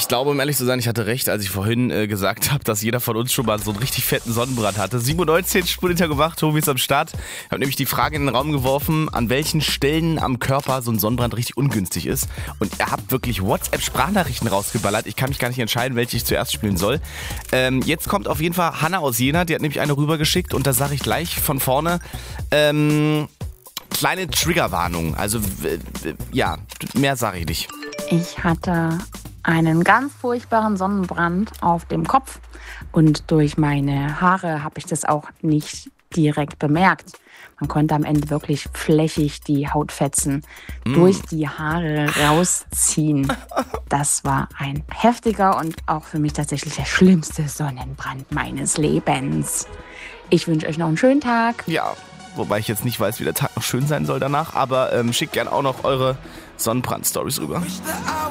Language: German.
Ich glaube, um ehrlich zu sein, ich hatte recht, als ich vorhin gesagt habe, dass jeder von uns schon mal so einen richtig fetten Sonnenbrand hatte. 7:19 Uhr, Spurliter gemacht, Tobi ist am Start. Ich habe nämlich die Frage in den Raum geworfen, an welchen Stellen am Körper so ein Sonnenbrand richtig ungünstig ist. Und ihr habt wirklich WhatsApp-Sprachnachrichten rausgeballert. Ich kann mich gar nicht entscheiden, welche ich zuerst spielen soll. Jetzt kommt auf jeden Fall Hanna aus Jena, die hat nämlich eine rübergeschickt und da sage ich gleich von vorne, kleine Triggerwarnung. Also, ja, mehr sage ich nicht. Ich hatte einen ganz furchtbaren Sonnenbrand auf dem Kopf und durch meine Haare habe ich das auch nicht direkt bemerkt. Man konnte am Ende wirklich flächig die Hautfetzen durch die Haare rausziehen. Das war ein heftiger und auch für mich tatsächlich der schlimmste Sonnenbrand meines Lebens. Ich wünsche euch noch einen schönen Tag. Ja, wobei ich jetzt nicht weiß, wie der Tag noch schön sein soll danach, aber schickt gerne auch noch eure Sonnenbrand-Stories rüber.